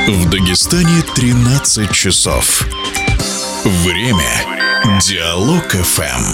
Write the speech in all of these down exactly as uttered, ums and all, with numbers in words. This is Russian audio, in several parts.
В Дагестане тринадцать часов. Время Диалог эф эм.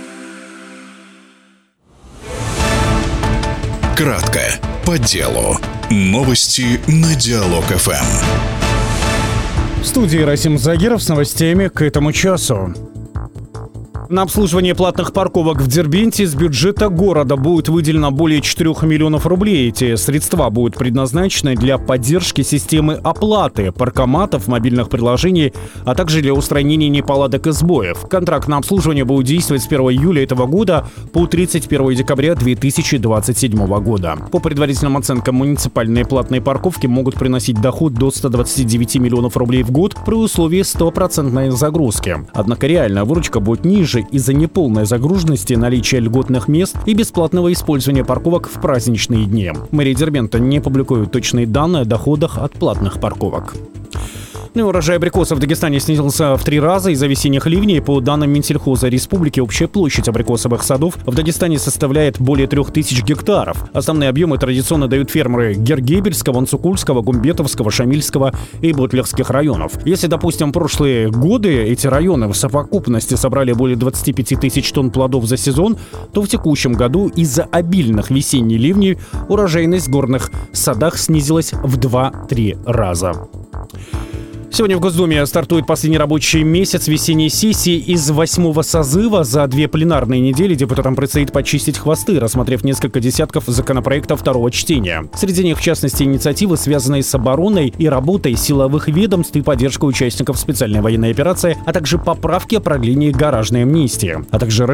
Кратко, по делу. Новости на Диалог эф эм. В студии Расим Загиров с новостями к этому часу. На обслуживание платных парковок в Дербенте из бюджета города будет выделено более четырёх миллионов рублей. Эти средства будут предназначены для поддержки системы оплаты, паркоматов, мобильных приложений, а также для устранения неполадок и сбоев. Контракт на обслуживание будет действовать с первого июля этого года по тридцать первого декабря две тысячи двадцать седьмого года. По предварительным оценкам, муниципальные платные парковки могут приносить доход до ста двадцати девяти миллионов рублей в год при условии стопроцентной загрузки. Однако реальная выручка будет ниже из-за неполной загруженности, наличия льготных мест и бесплатного использования парковок в праздничные дни. Мэрия Дербента не публикует точные данные о доходах от платных парковок. Ну и урожай абрикосов в Дагестане снизился в три раза из-за весенних ливней. По данным Минсельхоза Республики, общая площадь абрикосовых садов в Дагестане составляет более трех тысяч гектаров. Основные объемы традиционно дают фермеры Гергебельского, Ансукульского, Гумбетовского, Шамильского и Бутлехских районов. Если, допустим, в прошлые годы эти районы в совокупности собрали более двадцати пяти тысяч тонн плодов за сезон, то в текущем году из-за обильных весенних ливней урожайность в горных садах снизилась в два-три раза. Сегодня в Госдуме стартует последний рабочий месяц весенней сессии из восьмого созыва. За две пленарные недели депутатам предстоит почистить хвосты, рассмотрев несколько десятков законопроектов второго чтения. Среди них, в частности, инициативы, связанные с обороной и работой силовых ведомств и поддержкой участников специальной военной операции, а также поправки о продлении гаражной амнистии, а также